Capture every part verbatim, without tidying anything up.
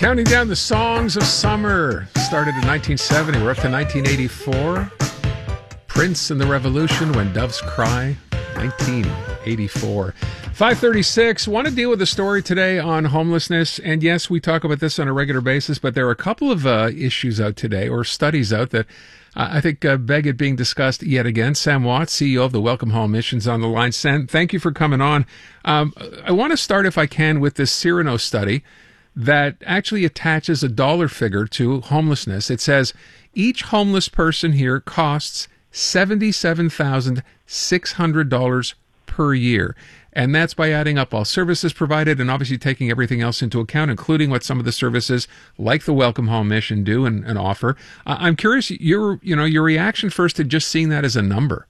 Counting down the songs of summer. Started in nineteen seventy. We're up to nineteen eighty-four. Prince and the Revolution, When Doves Cry, nineteen eighty-four. five thirty-six. Want to deal with a story today on homelessness. And yes, we talk about this on a regular basis, but there are a couple of uh, issues out today, or studies out, that uh, I think uh, beg it being discussed yet again. Sam Watts, C E O of the Welcome Home Missions, on the line. Sam, thank you for coming on. Um, I want to start, if I can, with this Cyrano study that actually attaches a dollar figure to homelessness. It says each homeless person here costs seventy-seven thousand six hundred dollars per year. And that's by adding up all services provided and obviously taking everything else into account, including what some of the services like the Welcome Home Mission do and, and offer. Uh, I'm curious, your, you know, your reaction first to just seeing that as a number.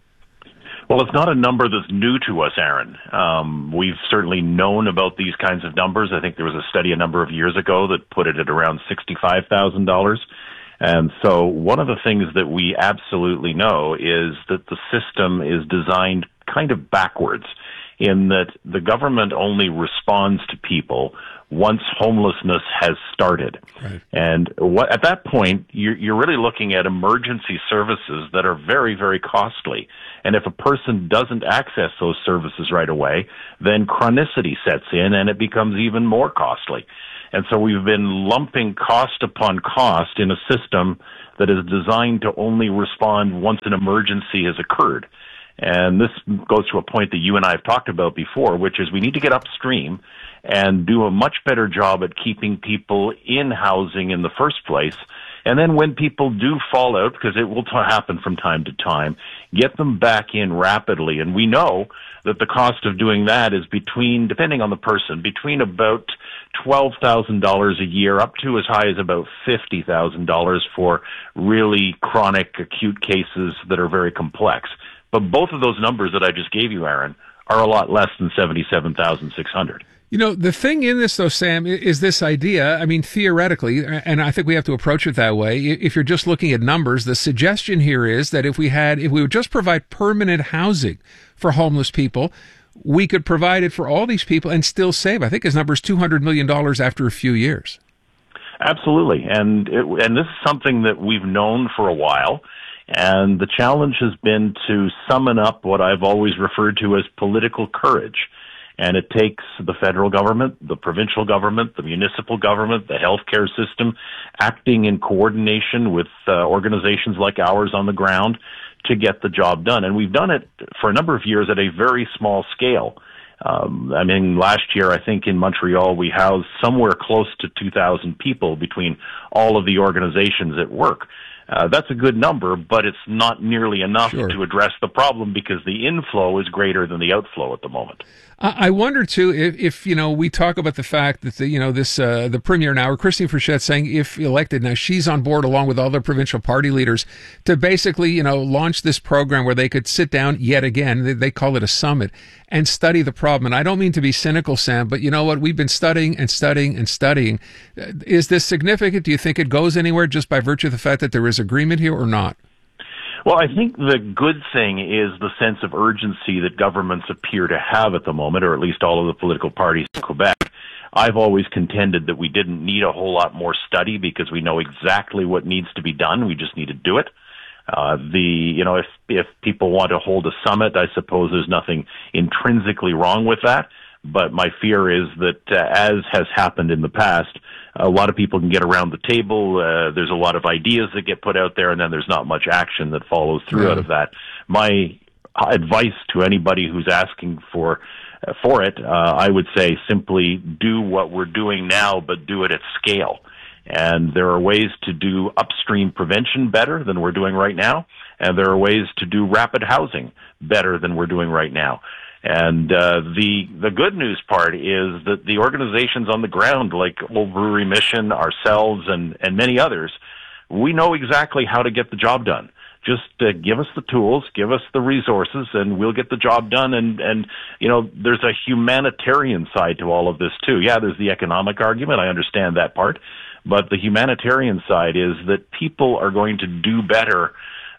Well, it's not a number that's new to us, Aaron. Um, we've certainly known about these kinds of numbers. I think there was a study a number of years ago that put it at around sixty-five thousand dollars. And so one of the things that we absolutely know is that the system is designed kind of backwards, in that the government only responds to people once homelessness has started. Right. And what, at that point, you're, you're really looking at emergency services that are very, very costly. And if a person doesn't access those services right away, then chronicity sets in and it becomes even more costly. And so we've been lumping cost upon cost in a system that is designed to only respond once an emergency has occurred. And this goes to a point that you and I have talked about before, which is we need to get upstream and do a much better job at keeping people in housing in the first place. And then when people do fall out, because it will t- happen from time to time, get them back in rapidly. And we know that the cost of doing that is between, depending on the person, between about twelve thousand dollars a year up to as high as about fifty thousand dollars for really chronic acute cases that are very complex. But both of those numbers that I just gave you, Aaron, are a lot less than seventy-seven thousand six hundred dollars. You know, the thing in this, though, Sam, is this idea, I mean, theoretically, and I think we have to approach it that way, if you're just looking at numbers, the suggestion here is that if we had, if we would just provide permanent housing for homeless people, we could provide it for all these people and still save. I think his number is two hundred million dollars after a few years. Absolutely. And it, and this is something that we've known for a while. And the challenge has been to summon up what I've always referred to as political courage. And it takes the federal government, the provincial government, the municipal government, the healthcare system, acting in coordination with uh, organizations like ours on the ground to get the job done. And we've done it for a number of years at a very small scale. Um, I mean, last year, I think in Montreal, we housed somewhere close to two thousand people between all of the organizations at work. Uh, that's a good number, but it's not nearly enough sure. to address the problem because the inflow is greater than the outflow at the moment. I wonder too if, if you know we talk about the fact that the, you know this uh, the premier now, or Christine Frechette, saying if elected now she's on board along with all the provincial party leaders to basically you know launch this program where they could sit down yet again, they, they call it a summit, and study the problem. And I don't mean to be cynical, Sam, but you know what, we've been studying and studying and studying. Is this significant? Do you think it goes anywhere just by virtue of the fact that there is agreement here or not? Well, I think the good thing is the sense of urgency that governments appear to have at the moment, or at least all of the political parties in Quebec. I've always contended that we didn't need a whole lot more study because we know exactly what needs to be done. We just need to do it. Uh, the, you know, if, if people want to hold a summit, I suppose there's nothing intrinsically wrong with that. But my fear is that, uh, as has happened in the past, a lot of people can get around the table. Uh, there's a lot of ideas that get put out there, and then there's not much action that follows through yeah. out of that. My advice to anybody who's asking for uh, for it, uh, I would say simply do what we're doing now, but do it at scale. And there are ways to do upstream prevention better than we're doing right now, and there are ways to do rapid housing better than we're doing right now. And uh, the the good news part is that the organizations on the ground, like Old Brewery Mission, ourselves, and, and many others, we know exactly how to get the job done. Just uh, give us the tools, give us the resources, and we'll get the job done. And, and, you know, there's a humanitarian side to all of this, too. Yeah, there's the economic argument. I understand that part. But the humanitarian side is that people are going to do better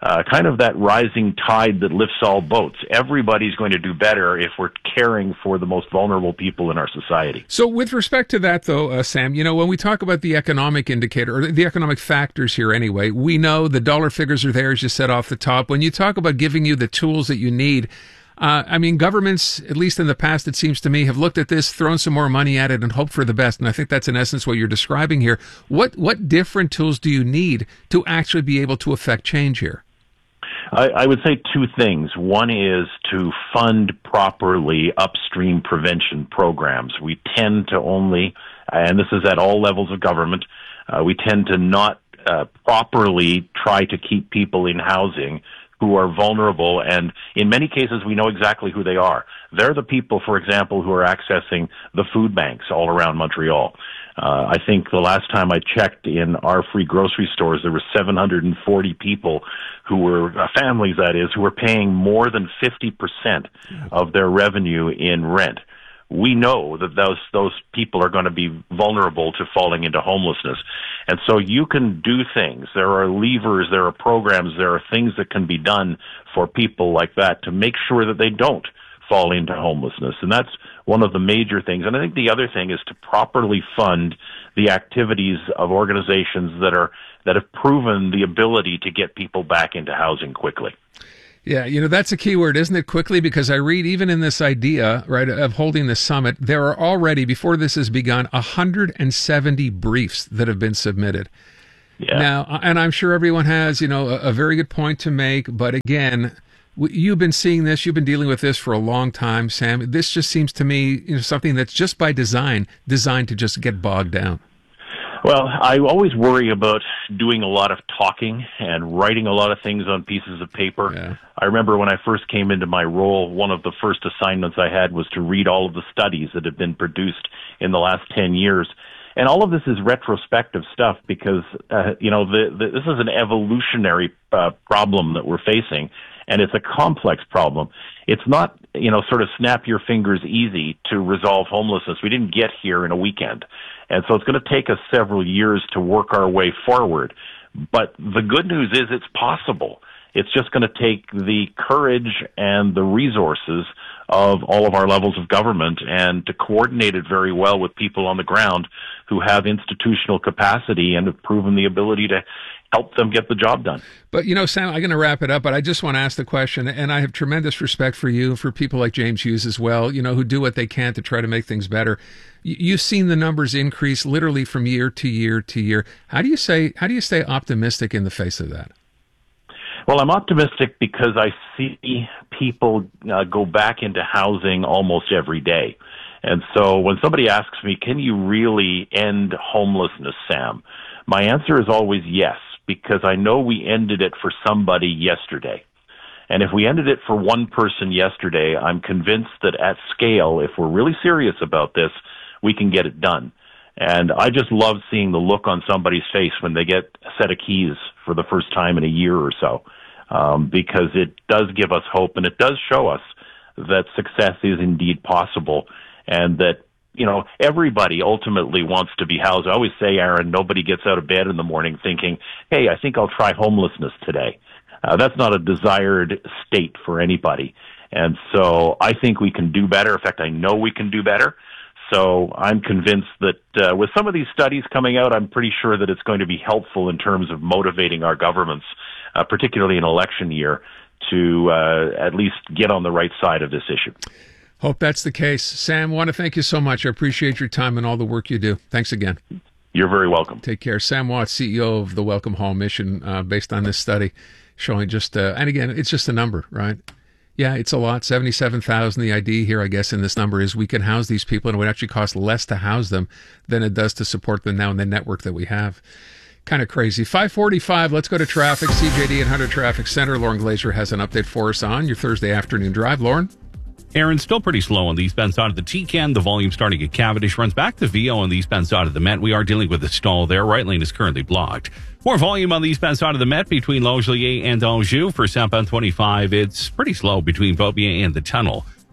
uh, kind of that rising tide that lifts all boats. Everybody's going to do better if we're caring for the most vulnerable people in our society. So with respect to that, though, uh, Sam, you know, when we talk about the economic indicator, or the economic factors here anyway, we know the dollar figures are there, as you said off the top. When you talk about giving you the tools that you need, Uh, I mean, governments, at least in the past, it seems to me, have looked at this, thrown some more money at it, and hoped for the best. And I think that's in essence what you're describing here. What what different tools do you need to actually be able to affect change here? I, I would say two things. One is to fund properly upstream prevention programs. We tend to only, and this is at all levels of government, uh, we tend to not uh, properly try to keep people in housing who are vulnerable, and in many cases we know exactly who they are. They're the people, for example, who are accessing the food banks all around Montreal. Uh, I think the last time I checked in our free grocery stores, there were seven hundred forty people who were, uh, families that is, who were paying more than fifty percent of their revenue in rent. We know that those those people are going to be vulnerable to falling into homelessness. And so you can do things. There are levers, there are programs, there are things that can be done for people like that to make sure that they don't fall into homelessness. And that's one of the major things. And I think the other thing is to properly fund the activities of organizations that are that have proven the ability to get people back into housing quickly. Yeah, you know, that's a key word, isn't it, quickly? Because I read even in this idea, right, of holding this summit, there are already, before this has begun, one hundred seventy briefs that have been submitted. Yeah. Now, and I'm sure everyone has, you know, a, a very good point to make. But again, w- you've been seeing this, you've been dealing with this for a long time, Sam. This just seems to me, you know, something that's just by design, designed to just get bogged down. Well, I always worry about doing a lot of talking and writing a lot of things on pieces of paper. Yeah. I remember when I first came into my role, one of the first assignments I had was to read all of the studies that have been produced in the last ten years. And all of this is retrospective stuff because, uh, you know, the, the, this is an evolutionary uh, problem that we're facing, and it's a complex problem. It's not, you know, sort of snap your fingers easy to resolve homelessness. We didn't get here in a weekend. And so it's going to take us several years to work our way forward. But the good news is it's possible. It's just going to take the courage and the resources of all of our levels of government and to coordinate it very well with people on the ground who have institutional capacity and have proven the ability to help them get the job done. But, you know, Sam, I'm going to wrap it up, but I just want to ask the question, and I have tremendous respect for you, for people like James Hughes as well, you know, who do what they can to try to make things better. You've seen the numbers increase literally from year to year to year. How do you say, how do you stay optimistic in the face of that? Well, I'm optimistic because I see people uh, go back into housing almost every day. And so when somebody asks me, can you really end homelessness, Sam? My answer is always yes, because I know we ended it for somebody yesterday. And if we ended it for one person yesterday, I'm convinced that at scale, if we're really serious about this, we can get it done. And I just love seeing the look on somebody's face when they get a set of keys for the first time in a year or so, um, because it does give us hope, and it does show us that success is indeed possible, and that, you know, everybody ultimately wants to be housed. I always say, Aaron, nobody gets out of bed in the morning thinking, hey, I think I'll try homelessness today. Uh, that's not a desired state for anybody. And so I think we can do better. In fact, I know we can do better. So I'm convinced that uh, with some of these studies coming out, I'm pretty sure that it's going to be helpful in terms of motivating our governments, uh, particularly in election year, to uh, at least get on the right side of this issue. Hope that's the case. Sam, I want to thank you so much. I appreciate your time and all the work you do. Thanks again. You're very welcome. Take care. Sam Watts, C E O of the Welcome Home Mission, uh, based on this study, showing just, uh, and again, it's just a number, right? Yeah, it's a lot, seventy-seven thousand. The idea here, I guess, in this number is we can house these people, and it would actually cost less to house them than it does to support them now in the network that we have. Kind of crazy. five forty-five, let's go to traffic. C J D and Hunter Traffic Center. Lauren Glazer has an update for us on your Thursday afternoon drive. Lauren? Aaron, still pretty slow on the eastbound side of the T C A N. The volume starting at Cavendish runs back to V O on the eastbound side of the Met. We are dealing with a stall there. Right lane is currently blocked. More volume on the eastbound side of the Met between Langelier and Anjou. For southbound twenty-five, it's pretty slow between Beaubien and the tunnel.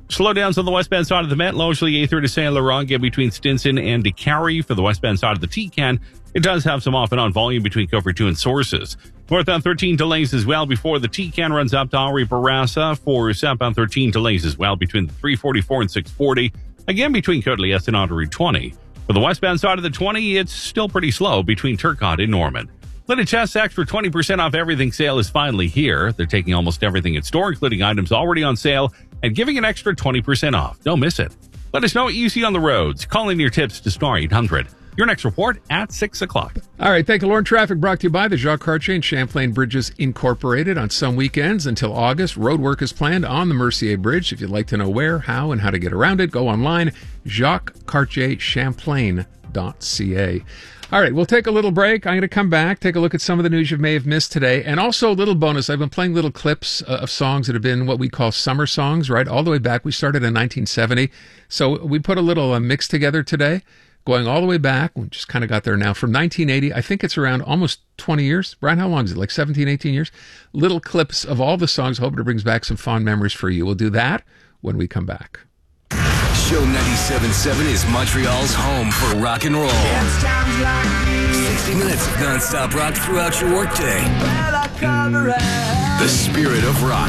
Slowdowns on the westbound side of the Met, largely A through to Saint Laurent, get between Stinson and DeCarry. For the westbound side of the T-Can, it does have some off and on volume between Cover two and Sources. Northbound thirteen delays as well before the T-Can runs up to Henri Bourassa. For southbound thirteen delays as well between the three forty-four and six forty. Again between Côte-Liesse and Route twenty. For the westbound side of the twenty, it's still pretty slow between Turcotte and Norman. Little extra twenty percent off everything sale is finally here. They're taking almost everything in store, including items already on sale, and giving an extra twenty percent off. Don't miss it. Let us know what you see on the roads. Call in your tips to Star eight hundred. Your next report at six o'clock. All right. Thank you, Lauren. Traffic brought to you by the Jacques Cartier and Champlain Bridges Incorporated. On some weekends until August, road work is planned on the Mercier Bridge. If you'd like to know where, how, and how to get around it, go online, jacques cartier champlain dot c a. All right, we'll take a little break. I'm going to come back, take a look at some of the news you may have missed today, and also a little bonus. I've been playing little clips uh, of songs that have been what we call summer songs, right, all the way back. We started in nineteen seventy, so we put a little uh, mix together today, going all the way back. We just kind of got there now. From nineteen eighty, I think it's around almost twenty years. Brian, how long is it? Like seventeen, eighteen years? Little clips of all the songs. Hope it brings back some fond memories for you. We'll do that when we come back. Show ninety-seven point seven is Montreal's home for rock and roll. sixty minutes of non-stop rock throughout your workday. The spirit of rock.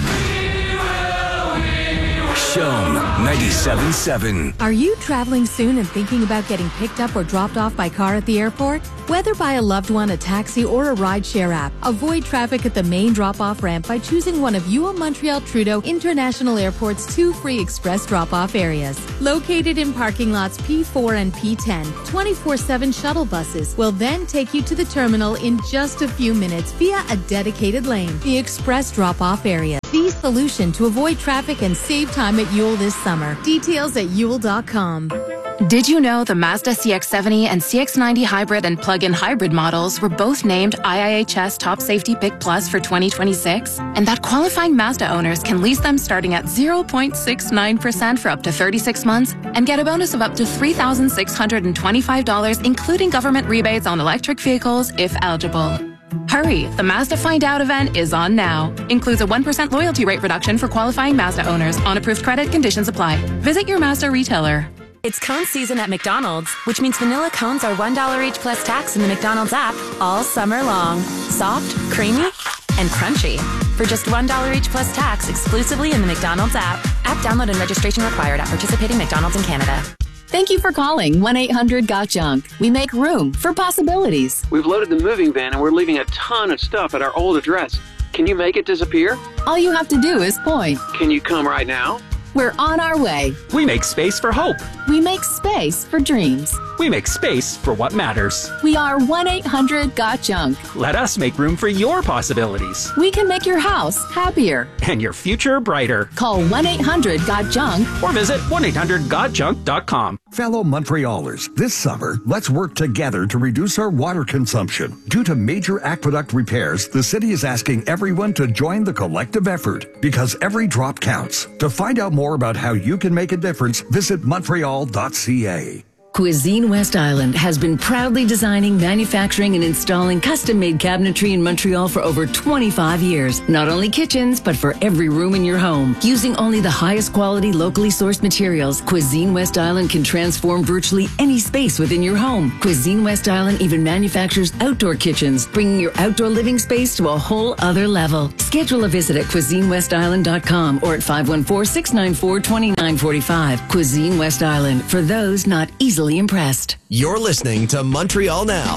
Show ninety-seven point seven. Are you traveling soon and thinking about getting picked up or dropped off by car at the airport? Whether by a loved one, a taxi, or a rideshare app, avoid traffic at the main drop-off ramp by choosing one of U O Montreal Trudeau International Airport's two free express drop-off areas. Located in parking lots P four and P ten, twenty-four seven shuttle buses will then take you to the terminal in just a few minutes via a dedicated lane. The express drop-off area, the solution to avoid traffic and save time at Yule this summer. Details at yule dot com. Did you know the Mazda C X seventy and C X ninety hybrid and plug-in hybrid models were both named I I H S Top Safety Pick Plus for twenty twenty-six? And that qualifying Mazda owners can lease them starting at zero point six nine percent for up to thirty-six months and get a bonus of up to three thousand six hundred twenty-five dollars, including government rebates on electric vehicles if eligible. Hurry, the Mazda Find Out event is on now. Includes a one percent loyalty rate reduction for qualifying Mazda owners. On approved credit, conditions apply. Visit your Mazda retailer. It's cone season at McDonald's, which means vanilla cones are one dollar each plus tax in the McDonald's app all summer long. Soft, creamy, and crunchy. For just one dollar each plus tax exclusively in the McDonald's app. App download and registration required at participating McDonald's in Canada. Thank you for calling one eight hundred got junk. We make room for possibilities. We've loaded the moving van and we're leaving a ton of stuff at our old address. Can you make it disappear? All you have to do is point. Can you come right now? We're on our way. We make space for hope. We make space for dreams. We make space for what matters. We are one eight hundred got junk. Let us make room for your possibilities. We can make your house happier. And your future brighter. Call one eight hundred got junk or visit one eight hundred got junk dot com. Fellow Montrealers, this summer, let's work together to reduce our water consumption. Due to major aqueduct repairs, the city is asking everyone to join the collective effort because every drop counts. To find out more about how you can make a difference, visit montreal dot c a. Cuisine West Island has been proudly designing, manufacturing, and installing custom-made cabinetry in Montreal for over twenty-five years. Not only kitchens, but for every room in your home. Using only the highest quality, locally sourced materials, Cuisine West Island can transform virtually any space within your home. Cuisine West Island even manufactures outdoor kitchens, bringing your outdoor living space to a whole other level. Schedule a visit at cuisine west island dot com or at five one four, six nine four, two nine four five. Cuisine West Island, for those not easily impressed. You're listening to Montreal Now.